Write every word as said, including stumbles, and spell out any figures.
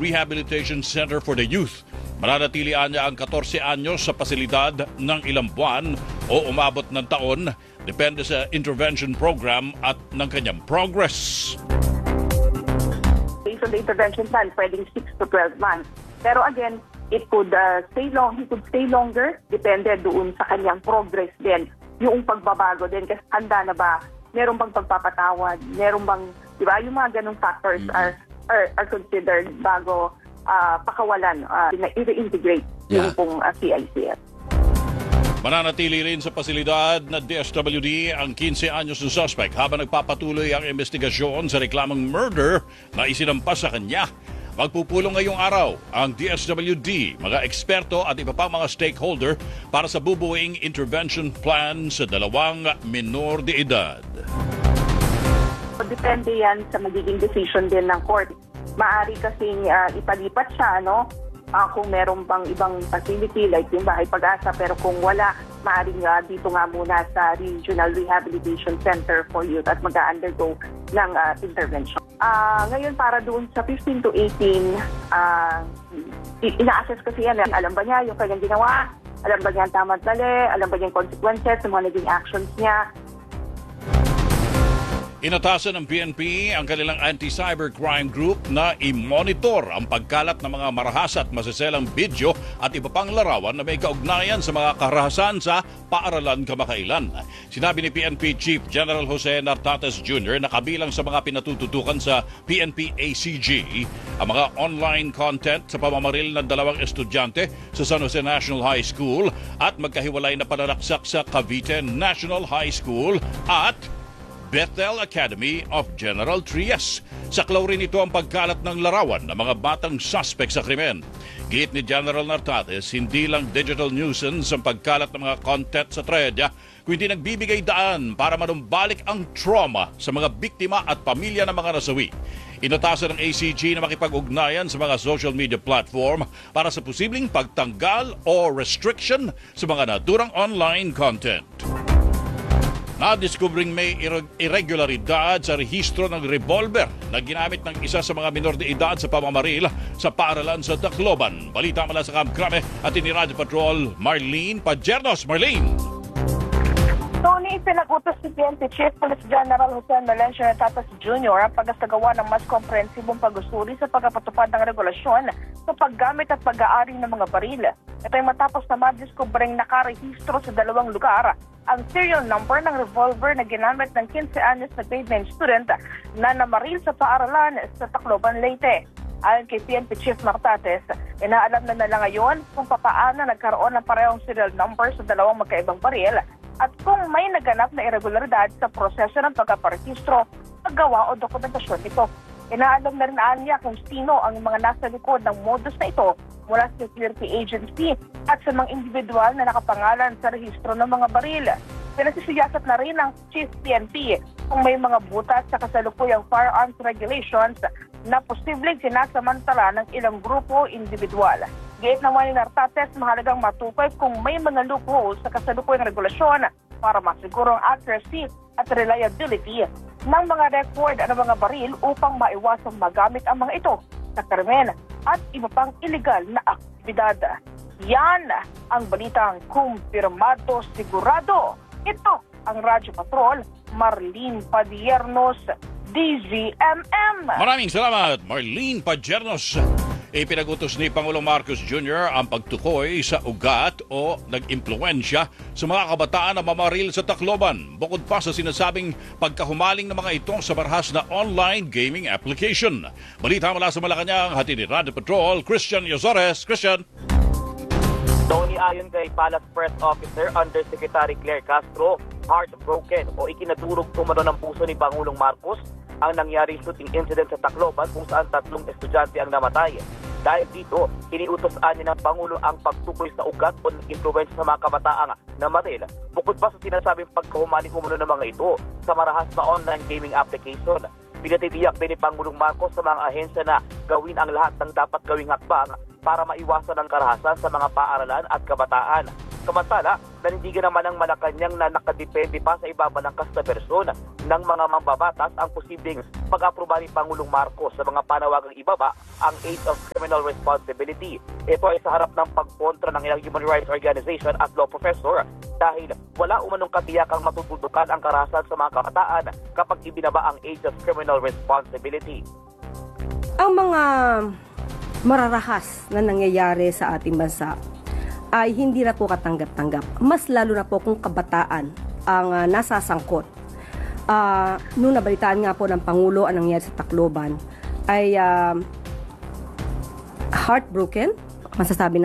Rehabilitation Center for the Youth. Mananatilian niya ang fourteen anyos sa pasilidad ng ilang buwan o umabot ng taon, depende sa intervention program at ng kanyang progress. Based on the intervention plan, pwedeng six to twelve months. Pero again, it could uh, stay long, he could stay longer, depende doon sa kanyang progress din. Yung pagbabago din, kasi handa na ba, meron bang pagpapatawad, meron bang, di ba, yung mga ganong factors mm-hmm. are, are are considered bago uh, pakawalan, uh, i-reintegrate yeah. yung pong uh, C I C F. Mananatili rin sa pasilidad na D S W D ang fifteen anyos ng suspect habang nagpapatuloy ang investigasyon sa reklamong murder na isinampas sa kanya. Magpupulong ngayong araw ang D S W D, mga eksperto at iba pang mga stakeholder para sa bubuing intervention plan sa dalawang minor de edad. Depende yan sa magiging decision din ng court. Maari kasing uh, ipalipat siya, no? Uh, kung meron bang ibang facility like yung Bahay Pag-asa, pero kung wala, maaaring uh, dito nga muna sa Regional Rehabilitation Center for Youth at mag-undergo ng uh, intervention. Uh, ngayon para doon sa fifteen to eighteen, uh, ina-assess kasi yan. Alam ba niya yung kanyang ginawa? Alam ba niya ang tama at mali? Alam ba niya yung consequences sa mga naging actions niya? Inatasan ng P N P ang kanilang anti-cybercrime group na i-monitor ang pagkalat ng mga marahas at masiselang video at iba pang larawan na may kaugnayan sa mga karahasan sa paaralan kamakailan. Sinabi ni P N P Chief General Jose Nartates Junior na kabilang sa mga pinatututukan sa P N P A C G ang mga online content sa pamamaril ng dalawang estudyante sa San Jose National High School at magkahiwalay na pananaksak sa Cavite National High School at Bethel Academy of General Trias. Saklaw rin ito ang pagkalat ng larawan ng mga batang suspect sa krimen. Giit ni General Nartates, hindi lang digital nuisance ang pagkalat ng mga content sa trahedya, kundi nagbibigay daan para manumbalik ang trauma sa mga biktima at pamilya ng mga nasawi. Inatasan ng A C G na makipag-ugnayan sa mga social media platform para sa posibleng pagtanggal o restriction sa mga naturang online content. Nadiskubring may irregularidad sa rehistro ng revolver na ginamit ng isa sa mga minor de edad sa pamamaril sa paaralan sa Tacloban. Balita mula sa Camp Crame at ini Radio Patrol, Marlene Pajernos. Marlene! Tony, pinag-utos si P N P Chief Police General Jose Melencio Nartates Junior ang pagkasagawa ng mas komprehensibong pag-usuri sa pagpapatupad ng regulasyon sa paggamit at pag-aari ng mga baril. Ito ay matapos na madiskubreng nakarehistro sa dalawang lugar ang serial number ng revolver na ginamit ng fifteen anyos na grade nine student na namaril sa paaralan sa Tacloban, Leyte. Ayon kay P N P Chief Nartates, inaalam na nila ngayon kung papaano nagkaroon ng parehong serial number sa dalawang magkaibang baril at kung may naganap na irregularidad sa proseso ng pagkaparehistro, paggawa o dokumentasyon nito. Inaalam na rin niya kung sino ang mga nasa likod ng modus na ito mula sa security agency at sa mga individual na nakapangalan sa rehistro ng mga baril. Pinasisiyasat na rin ng Chief P N P kung may mga butas sa kasalukuyang firearms regulations na posibleng sinasamantala ng ilang grupo o individual. Gate naman ni Nartates, mahalagang matukoy kung may mga loopholes sa kasalukuyang regulasyon para masiguro ang accuracy at reliability ng mga record ng mga baril upang maiwasang magamit ang mga ito sa krimen at iba pang iligal na aktibidad. Yan ang balitang kumpirmado sigurado. Ito ang Radyo Patrol, Marlene Padiernos, D Z M M. Maraming salamat, Marlene Padiernos. Ipinag-utos ni Pangulong Marcos Junior ang pagtukoy sa ugat o nag-impluensya sa mga kabataan na mamaril sa Tacloban, bukod pa sa sinasabing pagkahumaling ng mga ito sa marahas na online gaming application. Balita mula sa Malacanang, hatid ni Radio Patrol, Christian Yosores. Christian. Tony, ayon kay Palace Press Officer Undersecretary Claire Castro, heartbroken o ikinadurog tumano ng puso ni Pangulong Marcos ang nangyari shooting incident sa Tacloban kung saan tatlong estudyante ang namatay. Dahil dito, iniutos ani ng Pangulo ang pagtukoy sa ugat o influence sa mga kabataang namaril. Bukod pa sa sinasabing pagkahumaling umuno ng mga ito sa marahas na online gaming application. Pinatitiyak din ni Pangulong Marcos sa mga ahensya na gawin ang lahat ng dapat gawing hakbang para maiwasan ang karahasan sa mga paaralan at kabataan. Samantala, nanindigan naman ng Malacanang na nakadepende pa sa ibabalangkas na bersyon ng mga mambabatas ang posibleng pag-aproba ni Pangulong Marcos sa mga panawagang ibaba ang age of criminal responsibility. Ito ay sa harap ng pagkontra ng ilang human rights organization at law professor dahil wala umanong katiyakang matututukan ang karahasan sa mga kabataan kapag ibinaba ang age of criminal responsibility. Ang mga mararahas na nangyayari sa ating bansa ay hindi na po katanggap-tanggap. Mas lalo na po kung kabataan ang uh, nasasangkot. Uh, nung nabalitaan nga po ng Pangulo ang nangyari sa Tacloban, ay uh, heartbroken, masasabi